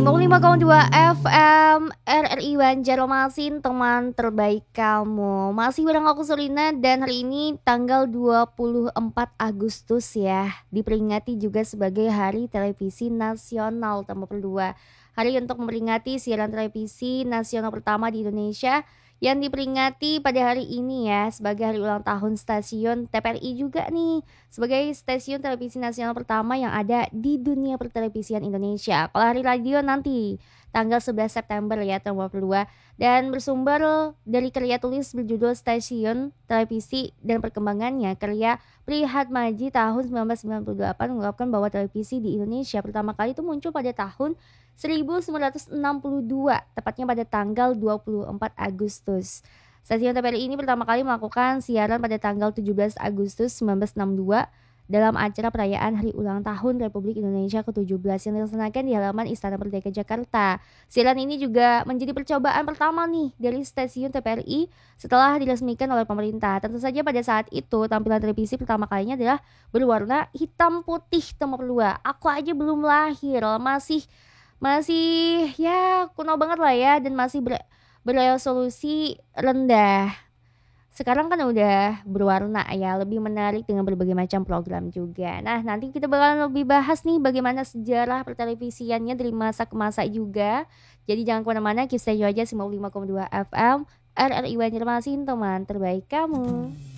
95,2 FM RRI Banjarmasin, teman terbaik kamu. Masih bareng aku Selina, dan hari ini tanggal 24 Agustus ya, diperingati juga sebagai Hari Televisi Nasional nomor 2. Hari untuk memperingati siaran televisi nasional pertama di Indonesia yang diperingati pada hari ini ya, sebagai hari ulang tahun stasiun TVRI juga nih, sebagai stasiun televisi nasional pertama yang ada di dunia pertelevisian Indonesia. Kalau hari radio nanti tanggal 11 September ya, tahun 2022, dan bersumber dari karya tulis berjudul Stasiun Televisi dan Perkembangannya, karya Prihatmaji tahun 1998, mengungkapkan bahwa televisi di Indonesia pertama kali itu muncul pada tahun 1962, tepatnya pada tanggal 24 Agustus. Stasiun TVRI ini pertama kali melakukan siaran pada tanggal 17 Agustus 1962 dalam acara perayaan Hari Ulang Tahun Republik Indonesia ke-17 yang dilaksanakan di halaman Istana Merdeka Jakarta. Siaran ini juga menjadi percobaan pertama nih dari stasiun TVRI setelah diresmikan oleh pemerintah. Tentu saja pada saat itu tampilan televisi pertama kalinya adalah berwarna hitam putih nomor 2. Aku aja belum lahir, masih ya kuno banget lah ya, dan masih beresolusi rendah. Sekarang kan udah berwarna ya, lebih menarik dengan berbagai macam program juga. Nah, nanti kita bakalan lebih bahas nih bagaimana sejarah pertelevisiannya dari masa ke masa juga. Jadi jangan kemana-mana, keep stay aja 95,2 FM RRI Banjarmasin, teman terbaik kamu.